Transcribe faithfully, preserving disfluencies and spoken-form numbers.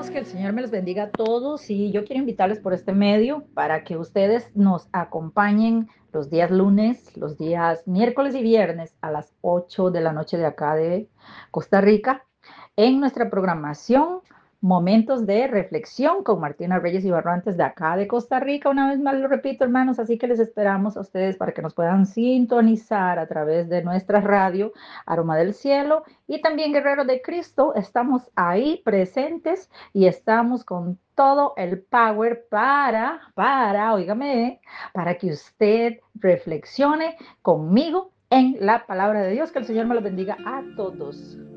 hermanos, que el Señor me los bendiga a todos y yo quiero invitarles por este medio para que ustedes nos acompañen los días lunes, los días miércoles y viernes a las ocho de la noche de acá de Costa Rica en nuestra programación Momentos de Reflexión con Martina Reyes y Barrantes de acá de Costa Rica. Una vez más lo repito, hermanos, así que les esperamos a ustedes para que nos puedan sintonizar a través de nuestra radio Aroma del Cielo y también Guerreros de Cristo. Estamos ahí presentes y estamos con todo el power para, para, óigame, para que usted reflexione conmigo en la palabra de Dios. Que el Señor me lo bendiga a todos.